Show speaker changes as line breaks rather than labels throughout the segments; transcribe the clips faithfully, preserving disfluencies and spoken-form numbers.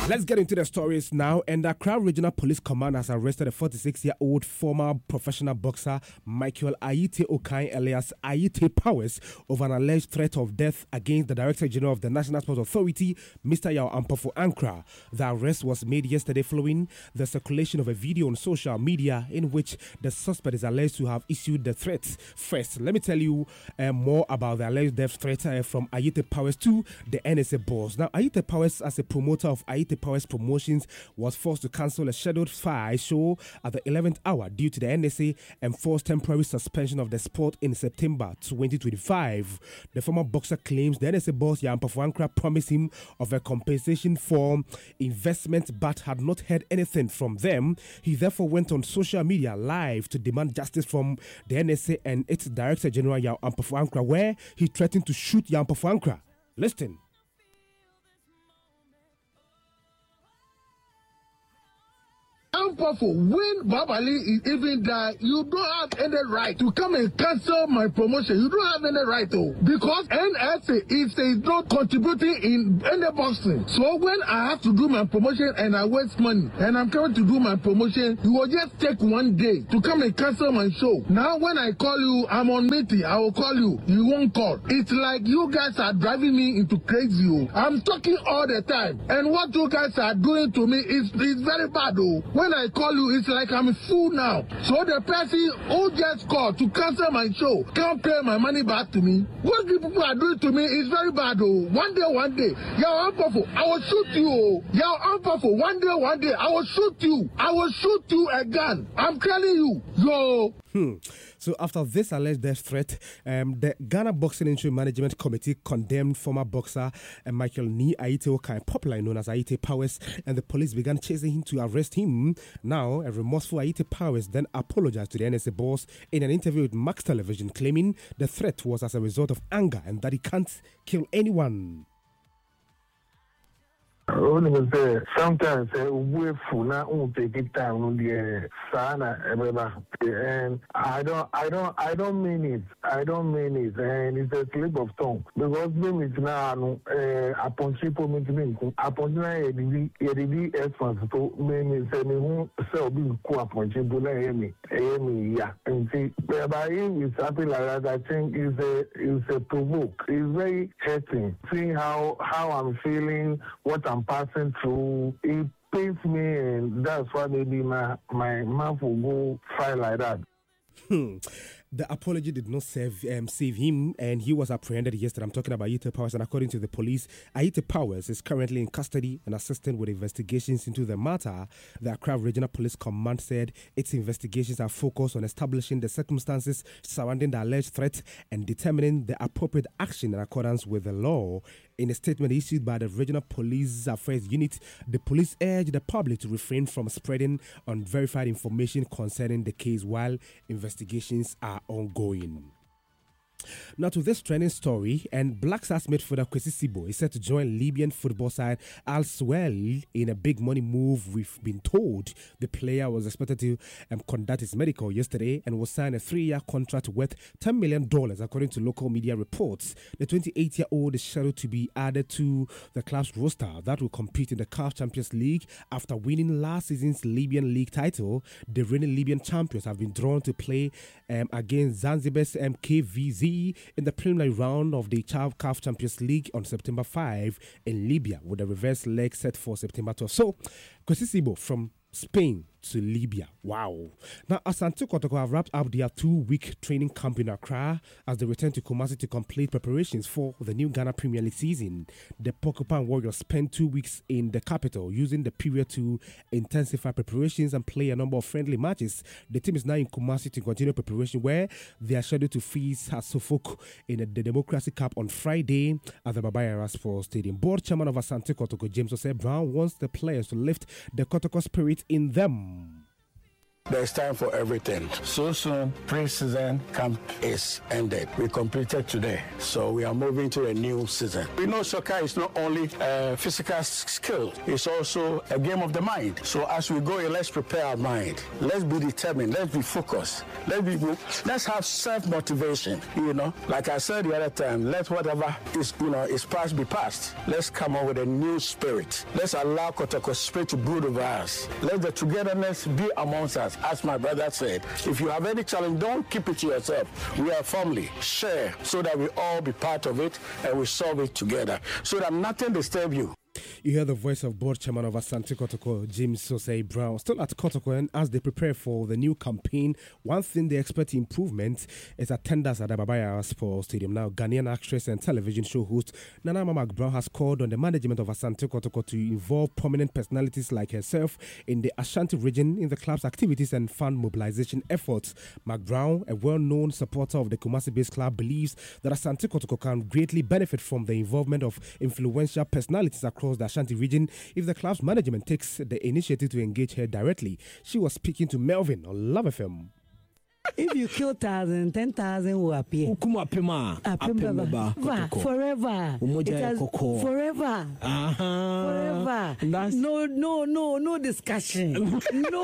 Let's get into the stories now. And the Accra Regional Police Command has arrested a forty-six-year-old former professional boxer Michael Ayite Okai alias Ayite Powers over an alleged threat of death against the Director General of the National Sports Authority, Mister Yao Ampofo Ankra. The arrest was made yesterday following the circulation of a video on social media in which the suspect is alleged to have issued the threat. First, let me tell you uh, more about the alleged death threat uh, from Ayite Powers to the N S A boss. Now, Ayite Powers, as a promoter of Ayite Powers Promotions, was forced to cancel a scheduled fight show at the eleventh hour due to the N S A enforced temporary suspension of the sport in September twenty twenty-five. The former boxer claims the N S A boss Yao Ampofo Ankra promised him of a compensation for investment but had not heard anything from them. He therefore went on social media live to demand justice from the N S A and its Director General Yao Ampofo Ankra, where he threatened to shoot Yao Ampofo Ankra. Listen.
Ampofo, when Babali is even die, you don't have any right to come and cancel my promotion. You don't have any right to. Because N S A is, is not contributing in any boxing. So when I have to do my promotion and I waste money and I'm coming to do my promotion, you will just take one day to come and cancel my show. Now when I call you, I'm on meeting, I will call you. You won't call. It's like you guys are driving me into crazy. I'm talking all the time. And what you guys are doing to me is, is very bad. Oh. When I call you, it's like I'm a fool now. So the person who just called to cancel my show can't pay my money back to me. What the people are doing to me is very bad. Oh. One day, one day, Yao Ampofo, I will shoot you. Oh. Yao Ampofo, one day, one day, I will shoot you. I will shoot you again. I'm telling you. Yo.
Hmm. So after this alleged death threat, um, the Ghana Boxing Industry Management Committee condemned former boxer uh, Michael Ni Ayite Okai, popularly known as Ayite Powers, and the police began chasing him to arrest him. Now, a remorseful Ayite Powers then apologized to the N S A boss in an interview with Max Television, claiming the threat was as a result of anger and that he can't kill anyone.
Sometimes we funa won't take it time on the sana and I don't I don't I don't mean it. I don't mean it, and it's a slip of tongue because name is now upon people meeting upon the essence to mean say me who sell being co upon people me yeah and see by him is something like that. I think is a is a provoke. It's very hurting seeing how how I'm feeling, what I'm passing through. It pains me, and that's why maybe my my mouth will go fire like that.
Hmm. The apology did not save, um, save him, and he was apprehended yesterday. I'm talking about Ayite Powers, and according to the police, Ayite Powers is currently in custody and assisting with investigations into the matter. The Accra Regional Police Command said its investigations are focused on establishing the circumstances surrounding the alleged threat and determining the appropriate action in accordance with the law. In a statement issued by the Regional Police Affairs Unit, the police urged the public to refrain from spreading unverified information concerning the case while investigations are ongoing. Now to this trending story, and Black Stars midfielder Kwesi Sibo is set to join Libyan football side Al Swell in a big money move. We've been told the player was expected to um, conduct his medical yesterday and was signed a three-year contract worth ten million dollars according to local media reports. The twenty-eight-year-old is scheduled to be added to the club's roster that will compete in the C A F Champions League after winning last season's Libyan League title. The reigning Libyan champions have been drawn to play um, against Zanzibar's M K V Z in the preliminary round of the C A F Champions League on September fifth in Libya, with a reverse leg set for September twelfth. So, Kwesi Sibo from Spain to Libya. Wow. Now, Asante Kotoko have wrapped up their two-week training camp in Accra as they return to Kumasi to complete preparations for the new Ghana Premier League season. The Porcupine Warriors spent two weeks in the capital using the period to intensify preparations and play a number of friendly matches. The team is now in Kumasi to continue preparation, where they are scheduled to face Suffolk in the Democracy Cup on Friday at the Baba Yara Sports Stadium. Board chairman of Asante Kotoko, James Osei Brown, wants the players to lift the Kotoko spirit in them.
There's time for everything. So soon, pre-season camp is ended. We completed today, so we are moving to a new season. We know soccer is not only a physical skill, it's also a game of the mind. So as we go in, let's prepare our mind. Let's be determined. Let's be focused. Let's be. Let's have self-motivation. You know, like I said the other time, let whatever is you know is past be past. Let's come up with a new spirit. Let's allow Kotoko spirit to brood over us. Let the togetherness be amongst us. As my brother said, if you have any challenge, don't keep it to yourself. We are family. Share so that we all be part of it and we solve it together so that nothing disturb you.
You hear the voice of board chairman of Asante Kotoko, James Sosei Brown, still at Kotoko, and as they prepare for the new campaign, one thing they expect improvement is attendance at the Babaya Sports Stadium. Now, Ghanaian actress and television show host Nana Mama Brown has called on the management of Asante Kotoko to involve prominent personalities like herself in the Ashanti region in the club's activities and fund mobilization efforts. Mac Brown, a well-known supporter of the Kumasi-based club, believes that Asante Kotoko can greatly benefit from the involvement of influential personalities across the Ashanti region if the club's management takes the initiative to engage her directly. She was speaking to Melvin on Love F M.
If you kill thousand, ten thousand will appear. Forever. It has forever. Uh-huh. Forever. That's no, no, no, no discussion.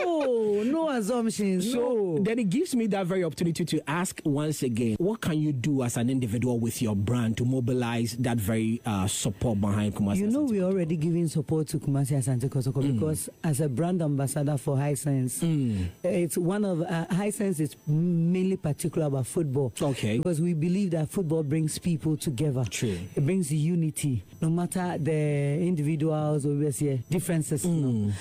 no, no assumptions.
So
no.
Then it gives me that very opportunity to ask once again, what can you do as an individual with your brand to mobilize that very uh, support behind Kumasi?
You know, we're already giving support to Kumasi Asante Kotoko mm. because as a brand ambassador for Hisense, mm. it's one of uh, Hisense is mainly particular about football.
Okay.
Because we believe that football brings people together.
True.
It brings unity, no matter the individuals or differences. Mm. No.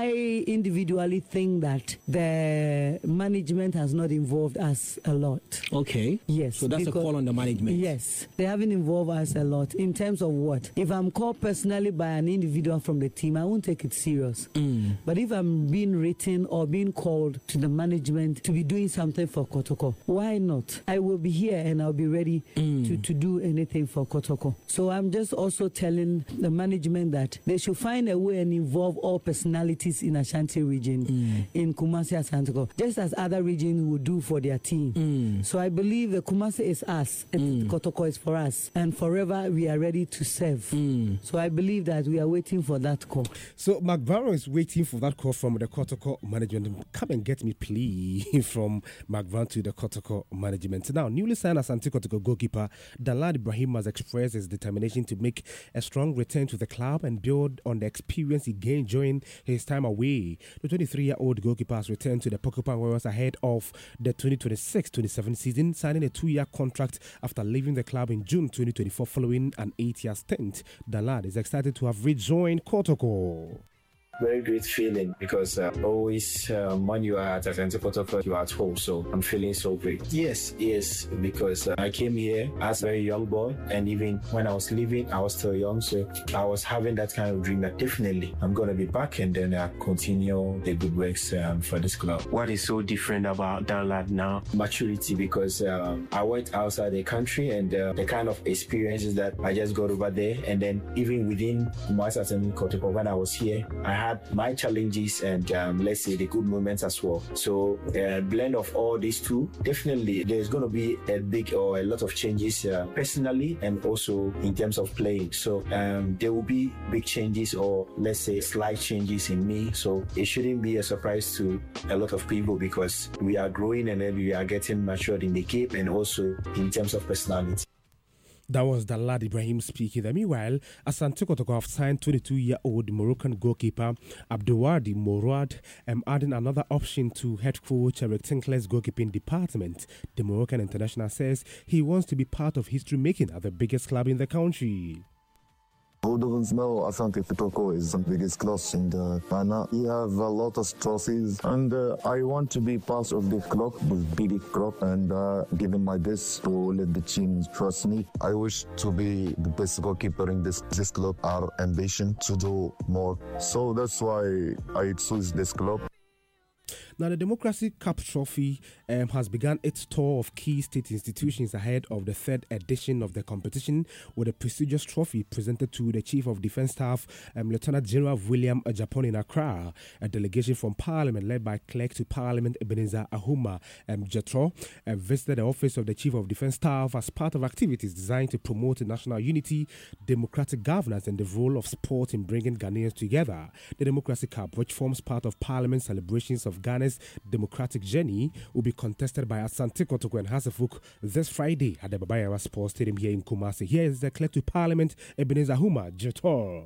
I individually think that the management has not involved us a lot.
Okay.
Yes.
So that's
because,
a call on the management.
Yes. They haven't involved us a lot in terms of what? If I'm called personally by an individual from the team, I won't take it serious. Mm. But if I'm being written or being called to the management to be doing something for Kotoko, why not? I will be here and I'll be ready mm. to, to do anything for Kotoko. So I'm just also telling the management that they should find a way and involve all personalities in Ashanti region, mm. in Kumasi Asante, just as other regions would do for their team. Mm. So I believe the Kumasi is us and mm. Kotoko is for us, and forever we are ready to serve. Mm. So I believe that we are waiting for that call.
So Mac Brown is waiting for that call from the Kotoko management. Come and get me, please, from Mac Brown to the Kotoko management. Now, newly signed Asante Kotoko goalkeeper Danlad Ibrahim has expressed his determination to make a strong return to the club and build on the experience he gained during his time away. The twenty-three-year-old goalkeeper has returned to the Porcupine Warriors ahead of the twenty twenty-six twenty-seven season, signing a two-year contract after leaving the club in June twenty twenty-four following an eight-year stint. Danlad is excited to have rejoined Kotoko.
Very great feeling because uh, always um, when you are at Asante Kotoko, you are at home. So I'm feeling so great. Yes, yes, because uh, I came here as a very young boy, and even when I was leaving, I was still young. So I was having that kind of dream that definitely I'm going to be back and then uh, continue the good works um, for this club. What is so different about Danlad now? Maturity, because uh, I went outside the country and uh, the kind of experiences that I just got over there. And then even within Kumasi Asante Kotoko, when I was here, I had my challenges and um, let's say the good moments as well. So a uh, blend of all these two, definitely there's going to be a big or a lot of changes uh, personally and also in terms of playing. So um, there will be big changes or let's say slight changes in me. So it shouldn't be a surprise to a lot of people because we are growing and then we are getting matured in the game and also in terms of personality.
That was Danlad Ibrahim speaking. Then meanwhile, Asante Kotoko have signed twenty-two-year-old Moroccan goalkeeper Abdouadi Mourad, um, adding another option to head coach Eric Tinkler's goalkeeping department. The Moroccan international says he wants to be part of history making at the biggest club in the country.
Who doesn't know Asante Kotoko is the biggest club in the Ghana. We have a lot of trophies and uh, I want to be part of this club, this big club, and uh, giving my best to let the team trust me. I wish to be the best goalkeeper in this, this club. Our ambition to do more. So that's why I choose this club.
Now, the Democracy Cup Trophy um, has begun its tour of key state institutions ahead of the third edition of the competition, with a prestigious trophy presented to the Chief of Defence Staff, um, Lieutenant General William Ajapon in Accra. A delegation from Parliament led by Clerk to Parliament Ebenezer Ahuma um, Jetro uh, visited the office of the Chief of Defence Staff as part of activities designed to promote national unity, democratic governance, and the role of sport in bringing Ghanaians together. The Democracy Cup, which forms part of Parliament's celebrations of Ghana's democratic journey, will be contested by Asante Kotoko and Hasefuk this Friday at the Babayara Sports Stadium here in Kumasi. Here is the Clerk to Parliament, Ebenezer Ahuma Jetro.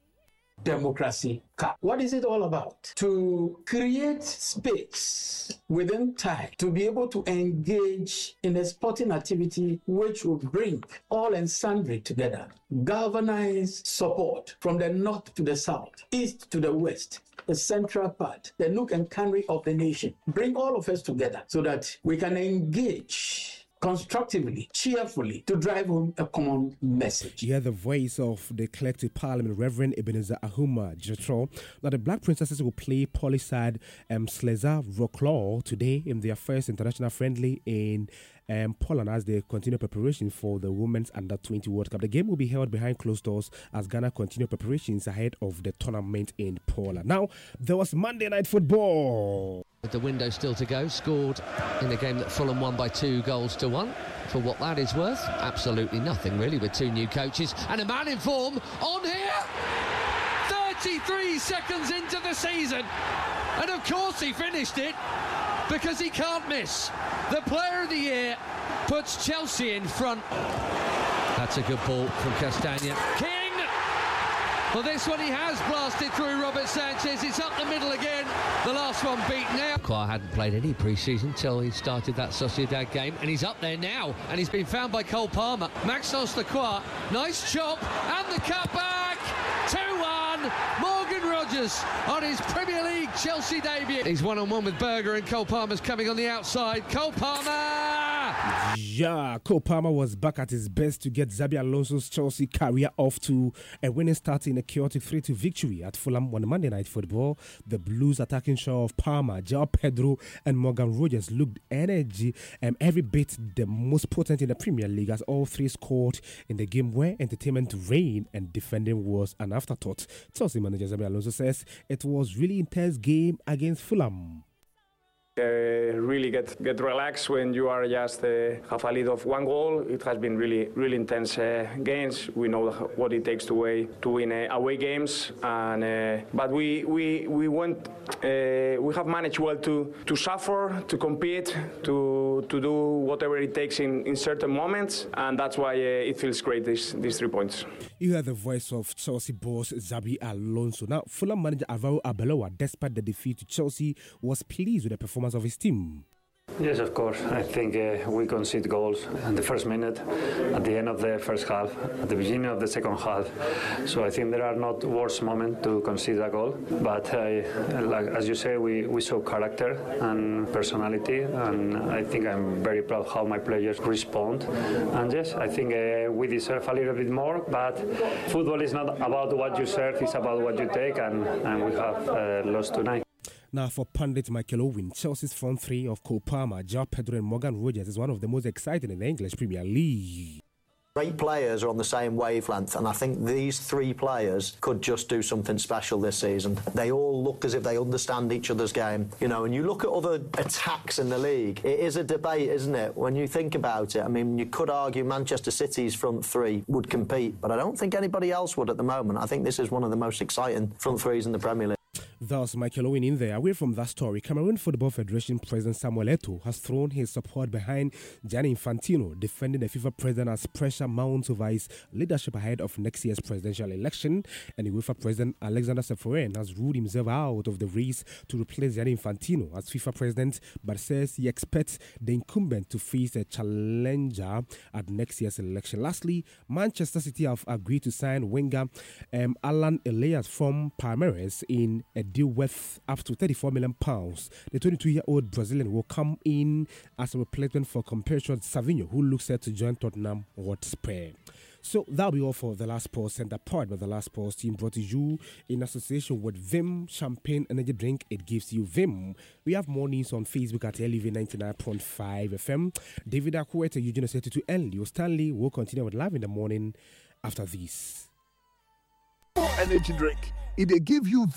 Democracy Cup. What is it all about? To create space within time to be able to engage in a sporting activity which will bring all and sundry together. Galvanize support from the north to the south, east to the west, the central part, the nook and cranny of the nation. Bring all of us together so that we can engage constructively, cheerfully, to drive home a common message.
You hear the voice of the Clerk to Parliament, Reverend Ebenezer Ahuma Jetro. Now, the Black Princesses will play Polyside um, Sleza Rocklaw today in their first international friendly in um, Poland as they continue preparation for the Women's Under twenty World Cup. The game will be held behind closed doors as Ghana continue preparations ahead of the tournament in Poland. Now, there was Monday Night Football.
With the window still to go, scored in a game that Fulham won by two goals to one. For what that is worth, absolutely nothing really, with two new coaches and a man in form on here. thirty-three seconds into the season, and of course he finished it because he can't miss. The Player of the Year puts Chelsea in front. That's a good ball from Castagna. King! Well, this one he has blasted through Robert Sanchez. It's up the middle again. The last one beaten now. Kwa hadn't played any pre-season till he started that Sociedad game, and he's up there now, and he's been found by Cole Palmer. Maxence Lacroix, nice chop, and the cutback. two one. Morgan Rogers on his Premier League Chelsea debut. He's one-on-one with Berger, and Cole Palmer's coming on the outside. Cole Palmer!
Yeah, Cole Palmer was back at his best to get Xabi Alonso's Chelsea career off to a winning start in a chaotic three two victory at Fulham on Monday Night Football. The Blues attacking show of Palmer, João Pedro, and Morgan Rogers looked energy and every bit the most potent in the Premier League, as all three scored in the game where entertainment reigned and defending was an afterthought. Chelsea manager Xabi Alonso says it was really intense game against Fulham.
Uh, really get get relaxed when you are just uh, have a lead of one goal. It has been really really intense uh, games. We know what it takes to away to win uh, away games, and uh, but we we we went uh, we have managed well to to suffer, to compete, to to do whatever it takes in, in certain moments, and that's why uh, it feels great. These these three points.
You hear the voice of Chelsea boss Xabi Alonso. Now, Fulham manager Alvaro Arbeloa, despite the defeat to Chelsea, was pleased with the performance of his team.
Yes, of course. I think uh, we concede goals in the first minute, at the end of the first half, at the beginning of the second half. So I think there are not worse moments to concede a goal. But uh, like, as you say, we, we show character and personality, and I think I'm very proud how my players respond. And yes, I think uh, we deserve a little bit more, but football is not about what you serve, it's about what you take, and, and we have uh, lost tonight.
Now, for pundit Michael Owen, Chelsea's front three of Cole Palmer, João Pedro, and Morgan Rogers is one of the most exciting in the English Premier League.
Great players are on the same wavelength, and I think these three players could just do something special this season. They all look as if they understand each other's game. You know, and you look at other attacks in the league, it is a debate, isn't it? When you think about it, I mean, you could argue Manchester City's front three would compete, but I don't think anybody else would at the moment. I think this is one of the most exciting front threes in the Premier League.
Thus, Michael Owen in there. Away from that story, Cameroon Football Federation President Samuel Eto'o has thrown his support behind Gianni Infantino, defending the FIFA president as pressure mounts over his leadership ahead of next year's presidential election. And the UEFA president Alexander Seferin has ruled himself out of the race to replace Gianni Infantino as FIFA president, but says he expects the incumbent to face a challenger at next year's election. Lastly, Manchester City have agreed to sign winger um, Alan Elias from Palmeiras in a deal worth up to thirty-four million pounds. The twenty-two-year-old Brazilian will come in as a replacement for compatriot Savinho, who looks set to join Tottenham Hotspur. So that'll be all for the last pause, and that part of the last pause team brought to you in association with Vim Champagne Energy Drink. It gives you Vim. We have more news on Facebook at L E V ninety-nine point five F M. David Akwete, Eugene Setu, and Leo Stanley will continue with Live in the Morning after this.
Energy drink. It they give you